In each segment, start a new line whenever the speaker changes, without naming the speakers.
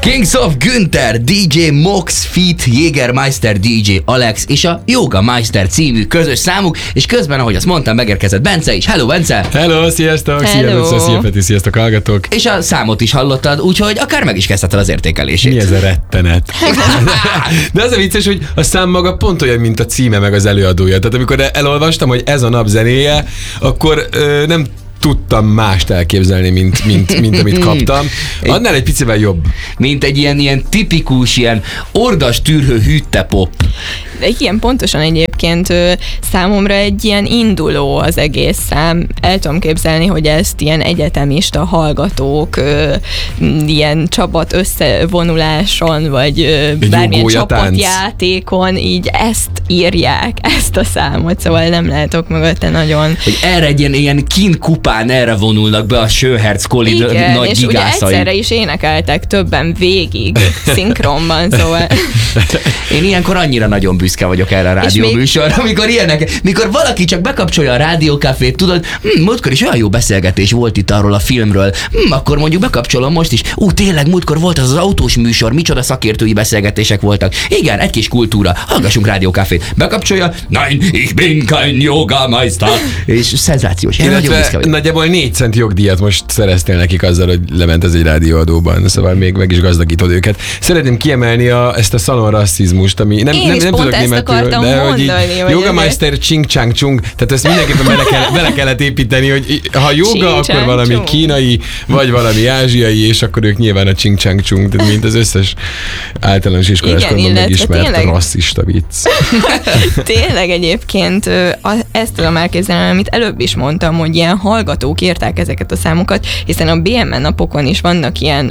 Kings of Günther, DJ Mox feat. Jägermeister DJ Alex és a Yoga Meister című közös számuk, és közben, ahogy azt mondtam, megérkezett Bence is. Hello, Bence!
Hello, sziasztok!
Hello.
Szia Peti, sziasztok, hallgatók!
És a számot is hallottad, úgyhogy akár meg is kezdheted az értékelését.
Mi ez a rettenet? De az a vicces, hogy a szám maga pont olyan, mint a címe meg az előadója. Tehát amikor elolvastam, hogy ez a nap zenéje, akkor nem tudtam mást elképzelni, mint amit kaptam. Annál egy picivel jobb.
Mint egy ilyen tipikus, ilyen ordas tűrhő hüttepop.
De ilyen pontosan egyébként számomra egy ilyen induló az egész szám. El tudom képzelni, hogy ezt ilyen egyetemista hallgatók ilyen csapat összevonuláson, vagy bármilyen csapatjátékon így ezt írják, ezt a számot, szóval nem látok mögötte nagyon.
Hogy erre egy ilyen kínkupán erre vonulnak be a Schönherz Kolli nagy gigászai.
És ugye egyszerre is énekeltek többen végig szinkronban, szóval...
Én ilyenkor annyira nagyon büszke vagyok erre a rádióműsorra, mikor valaki csak bekapcsolja a rádiókafét, tudod, múltkor is olyan jó beszélgetés volt itt arról a filmről, akkor mondjuk bekapcsolom most is, tényleg múltkor volt az autós műsor, micsoda szakértői beszélgetések voltak. Igen, egy kis kultúra, hallgassunk rádiókafét. Bekapcsolja, nein, ich bin kein Yogameister, és szenzációs. Én nagyon büszke vagyok.
Nagyjából 4 cent jogdíjat most szereztél nekik azzal, hogy lement ez egy rádióadóban, szóval még meg is gazdagítod őket. Szeretném kiemelni ezt a szalon rasszizmust, ami nem tudok németül, de hogy Yogameister Ching Chang Chung, tehát ezt mindenképpen bele kellett építeni, hogy ha joga, akkor valami kínai, vagy valami ázsiai, és akkor ők nyilván a Ching Chang Chung, tehát mint az összes általános iskolás korban megismert rasszista vicc.
Tényleg egyébként ezt tudom elképzelni, amit előbb is mondtam, hogy ilyen hallgatók írták ezeket a számokat, hiszen a BMN napokon is vannak ilyen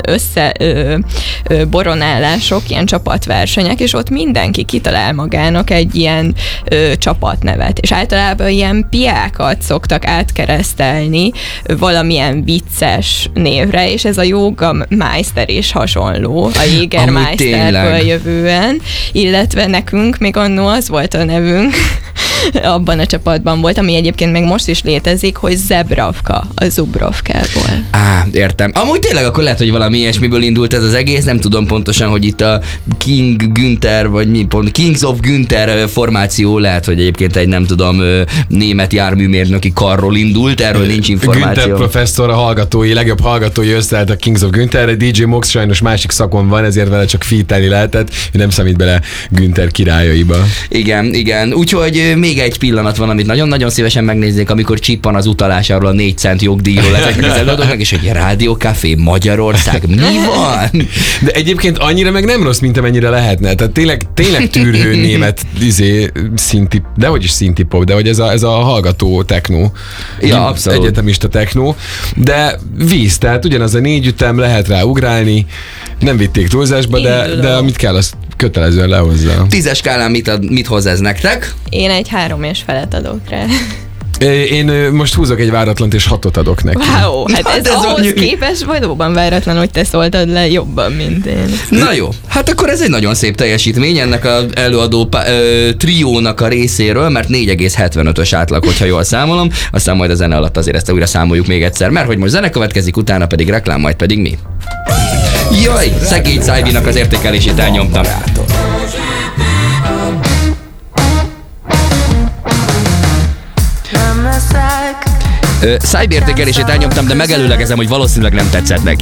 boronálások, ilyen csapatversenyek, és ott mindenki kitalál magának egy ilyen csapatnevet. És általában ilyen piákat szoktak átkeresztelni valamilyen vicces névre, és ez a Yoga Meister is hasonló, a Jägermeisterből jövően, illetve nekünk még annó az volt a nevünk, abban a csapatban volt, ami egyébként még most is létezik, hogy Zebravka, a Zubrovkából.
Értem. Amúgy tényleg akkor lehet, hogy valami ilyesmiből indult ez az egész, nem tudom pontosan, hogy itt a King Günther, vagy mi pont, Kings of Günther formáció lehet, hogy egyébként egy nem tudom, német járműmérnöki karról indult, erről nincs információ.
Günther professzor, a legjobb hallgatói összeállt a Kings of Günther, DJ Mox sajnos másik szakon van, ezért vele csak featelni lehetett, ő nem számít bele Günther királyaiba.
Igen. Úgyhogy még egy pillanat van, amit nagyon-nagyon szívesen megnéznék, amikor csippan az utalásáról a 4 cent jogdíjról ezeknek az előadóknak, és egy rádiókafé Magyarország. Mi van?
De egyébként annyira meg nem rossz, mint amennyire lehetne. Tehát tényleg tűrhő német szinti, de hogy is szinti pop, de hogy ez a hallgató techno.
Ja, abszolút.
Egyetemista techno. De víz, tehát ugyanaz a 4 ütem, lehet rá ugrálni, nem vitték túlzásba, de amit kell, azt kötelezően lehozza.
10-es skálán mit hoz ez nektek?
Én egy 3,5 adok rá.
Én most húzok egy váratlant, és 6-ot adok neki.
Wow, hát ez ahhoz képest valóban váratlan, hogy te szóltad le jobban, mint én.
Na jó, hát akkor ez egy nagyon szép teljesítmény ennek az előadó triónak a részéről, mert 4,75-ös átlag, hogyha jól számolom, aztán majd a zene alatt azért ezt újra számoljuk még egyszer, mert hogy most zene következik, utána pedig reklám, majd pedig mi. Jaj, szegény Szájbinak az értékelését elnyomtam. Szájbi értékelését elnyomtam, de megelőlegezem, hogy valószínűleg nem tetszett neki.